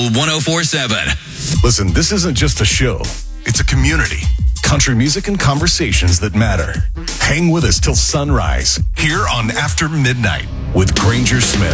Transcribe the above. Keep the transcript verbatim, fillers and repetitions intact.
ten forty-seven. Listen, this isn't just a show. It's a community. Country music and conversations that matter. Hang with us till sunrise here on After Midnight with Granger Smith.